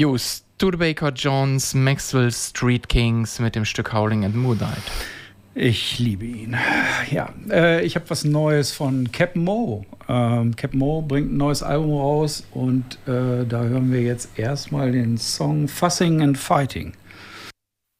Jo, Studebaker Jones, Maxwell Street Kings mit dem Stück Howling and Moonlight. Ich liebe ihn. Ja, ich habe was Neues von Captain Mo. Captain Mo bringt ein neues Album raus und da hören wir jetzt erstmal den Song Fussing and Fighting.